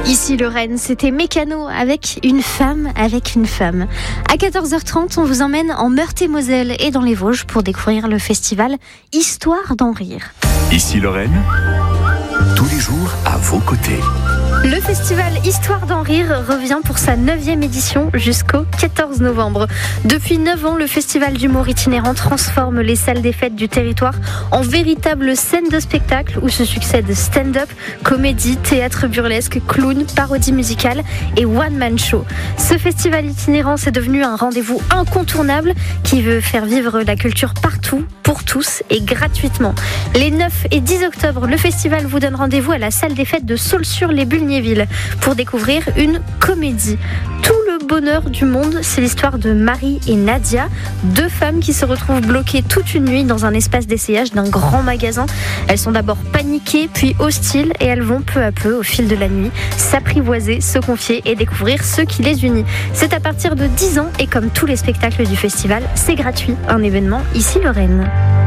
Ici Lorraine, c'était Mécano avec une femme. À 14h30, on vous emmène en Meurthe-et-Moselle et dans les Vosges pour découvrir le festival Histoire d'en rire. Ici Lorraine, tous les jours à vos côtés. Le festival Histoire d'en rire revient pour sa 9e édition jusqu'au 14 novembre. Depuis 9 ans, le festival d'humour itinérant transforme les salles des fêtes du territoire en véritable scène de spectacle où se succèdent stand-up, comédie, théâtre burlesque, clown, parodie musicale et one-man show. Ce festival itinérant, c'est devenu un rendez-vous incontournable qui veut faire vivre la culture partout, pour tous et gratuitement. Les 9 et 10 octobre, le festival vous donne rendez-vous à la salle des fêtes de Saulx-sur-les-Bulgnéville pour découvrir une comédie. Tout le bonheur du monde, c'est l'histoire de Marie et Nadia, 2 femmes qui se retrouvent bloquées toute une nuit dans un espace d'essayage d'un grand magasin. Elles sont d'abord paniquées, puis hostiles, et elles vont peu à peu, au fil de la nuit, s'apprivoiser, se confier et découvrir ce qui les unit. C'est à partir de 10 ans, et comme tous les spectacles du festival, c'est gratuit. Un événement ici Lorraine.